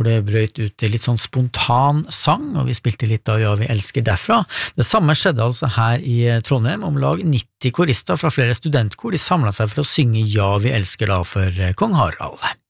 hvor det brøt ut litt sånn spontan sang, og vi spilte litt av Ja, vi elsker derfra. Det samme skjedde altså her i Trondheim. Om lag 90 korister fra flere studentkor, de samlet seg for å synge Ja, vi elsker da for kong Harald.